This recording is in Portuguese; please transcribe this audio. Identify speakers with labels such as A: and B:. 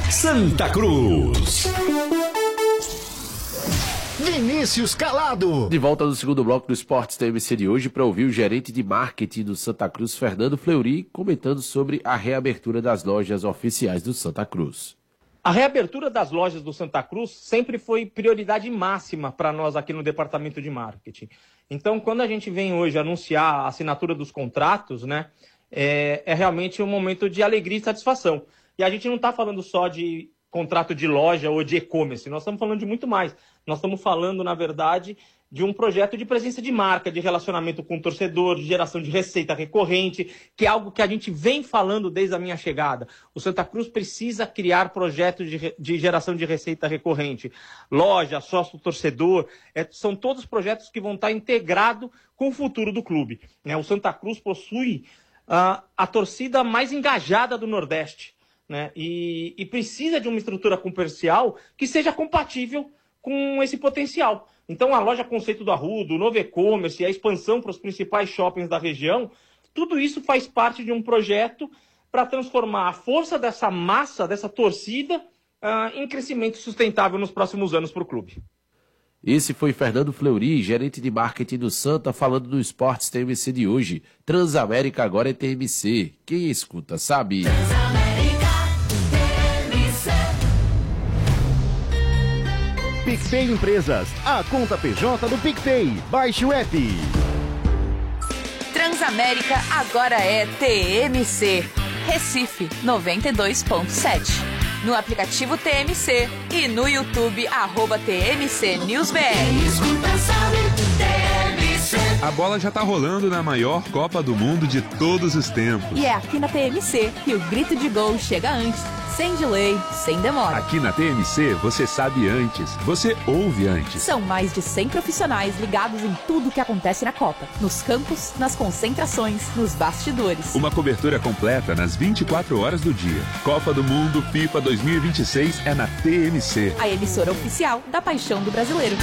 A: Santa Cruz.
B: Vinícius Calado.
C: De volta no segundo bloco do Esportes TMC de hoje para ouvir o gerente de marketing do Santa Cruz, Fernando Fleury, comentando sobre a reabertura das lojas oficiais do Santa Cruz.
D: A reabertura das lojas do Santa Cruz sempre foi prioridade máxima para nós aqui no departamento de marketing. Então, quando a gente vem hoje anunciar a assinatura dos contratos, né, é realmente um momento de alegria e satisfação. E a gente não está falando só de contrato de loja ou de e-commerce, nós estamos falando de muito mais. Nós estamos falando, na verdade, de um projeto de presença de marca, de relacionamento com o torcedor, de geração de receita recorrente, que é algo que a gente vem falando desde a minha chegada. O Santa Cruz precisa criar projetos de geração de receita recorrente. Loja, sócio-torcedor, são todos projetos que vão estar integrados com o futuro do clube. O Santa Cruz possui a torcida mais engajada do Nordeste, né? E precisa de uma estrutura comercial que seja compatível com esse potencial. Então, a loja Conceito do Arruda, o novo e-commerce, a expansão para os principais shoppings da região, tudo isso faz parte de um projeto para transformar a força dessa massa, dessa torcida, em crescimento sustentável nos próximos anos para o clube.
C: Esse foi Fernando Fleury, gerente de marketing do Santa, falando do Esportes TMC de hoje. Transamérica agora é TMC. Quem escuta sabe.
B: PicPay Empresas, a conta PJ do PicPay. Baixe o app.
E: Transamérica agora é TMC. Recife 92.7. No aplicativo TMC e no YouTube @TMC NewsBR.
F: A bola já tá rolando na maior Copa do Mundo de todos os tempos.
E: E é aqui na TMC que o grito de gol chega antes, sem delay, sem demora.
F: Aqui na TMC você sabe antes, você ouve antes.
E: São mais de 100 profissionais ligados em tudo que acontece na Copa. Nos campos, nas concentrações, nos bastidores.
F: Uma cobertura completa nas 24 horas do dia. Copa do Mundo FIFA 2026 é na TMC.
E: A emissora oficial da paixão do brasileiro.